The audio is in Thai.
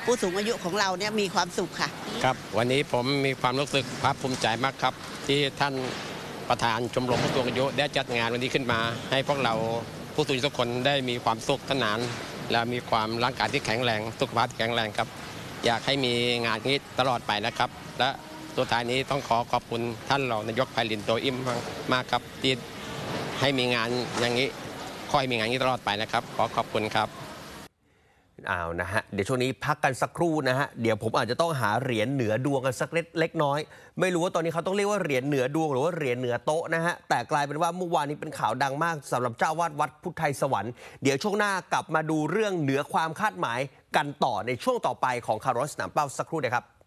ผู้สูงอายุของเราเนี่ยมีความสุขค่ะครับวันนี้ผมมีความรู้สึกภาคภูมิใจมากครับที่ท่านประธานชมรมผู้สูงอายุได้จัดงานวันนี้ขึ้นมาให้พวกเราผู้สูงอายุทุกคนได้มีความสุขสนานและมีความร่างกายที่แข็งแรงสุขภาพที่แข็งแรงครับอยากให้มีงานนี้ตลอดไปนะครับและสุดท้ายนี้ต้องขอบคุณท่านรองนายกไพลินโตอิ่มมากครับที่ให้มีงานอย่างนี้ค่อยมีงานนี้ตลอดไปนะครับขอบคุณครับนะฮะเดี๋ยวช่วงนี้พักกันสักครู่นะฮะเดี๋ยวผมอาจจะต้องหาเหรียญเหนือดวงกันสักเล็กน้อยไม่รู้ว่าตอนนี้เขาต้องเรียกว่าเหรียญเหนือดวงหรือว่าเหรียญเหนือโต๊ะนะฮะแต่กลายเป็นว่าเมื่อวานนี้เป็นข่าวดังมากสำหรับเจ้าวาดวัดพุทธไทยสวรรค์เดี๋ยวช่วงหน้ากลับมาดูเรื่องเหนือความคาดหมายกันต่อในช่วงต่อไปของคารถสนามเป้าสักครู่เดียวครับ